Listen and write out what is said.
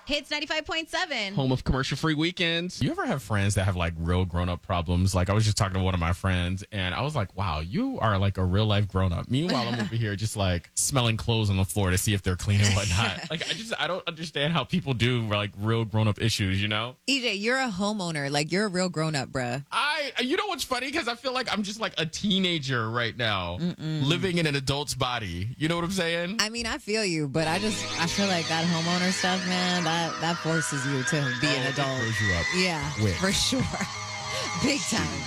Hits 95.7. Home of commercial-free weekends. You ever have friends that have like real grown-up problems? Like I was just talking to one of my friends and I was like, wow, you are like a real-life grown-up. Meanwhile, I'm over here just like smelling clothes on the floor to see if they're clean and whatnot. Like I don't understand how people do like real grown-up issues, you know? EJ, you're a homeowner. Like, you're a real grown-up, bruh. You know what's funny? Because I feel like I'm just like a teenager right now, living in an adult's body. You know what I'm saying? I mean, I feel you, but I feel like that homeowner stuff, man, that forces you to be an adult. Grows you up. Yeah, Quick. for sure. Big time.